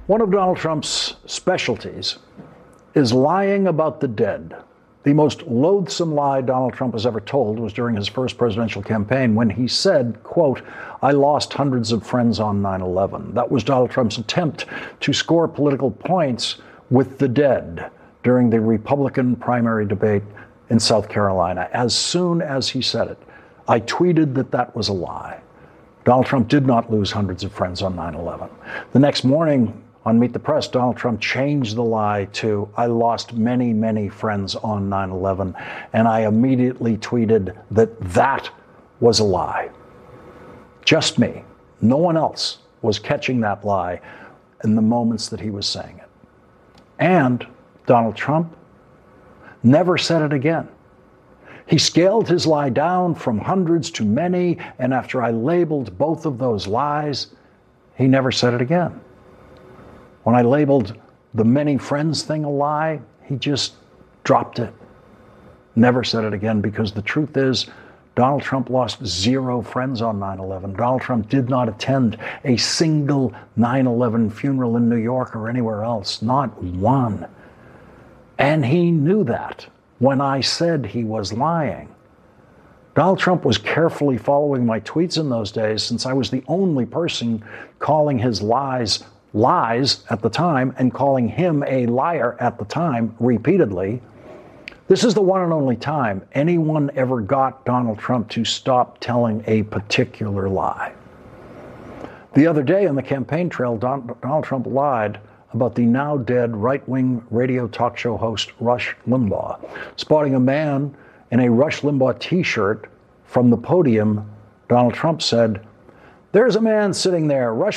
One of Donald Trump's specialties is lying about the dead. The most loathsome lie Donald Trump has ever told was during his first presidential campaign when he said, quote, "I lost hundreds of friends on 9/11. That was Donald Trump's attempt to score political points with the dead during the Republican primary debate in South Carolina. As soon as he said it, I tweeted that that was a lie. Donald Trump did not lose hundreds of friends on 9/11. The next morning on Meet the Press, Donald Trump changed the lie to, "I lost many, many friends on 9/11, and I immediately tweeted that that was a lie." Just me. No one else was catching that lie in the moments that he was saying it. And Donald Trump never said it again. He scaled his lie down from hundreds to many, and after I labeled both of those lies, he never said it again. When I labeled the many friends thing a lie, he just dropped it. Never said it again, because the truth is, Donald Trump lost 0 friends on 9/11. Donald Trump did not attend a single 9/11 funeral in New York or anywhere else, not one. And he knew that when I said he was lying. Donald Trump was carefully following my tweets in those days, since I was the only person calling his lies at the time and calling him a liar at the time repeatedly. This is the one and only time anyone ever got Donald Trump to stop telling a particular lie. The other day on the campaign trail, Donald Trump lied about the now dead right-wing radio talk show host Rush Limbaugh. Spotting a man in a Rush Limbaugh t-shirt from the podium, Donald Trump said, "There's a man sitting there. Rush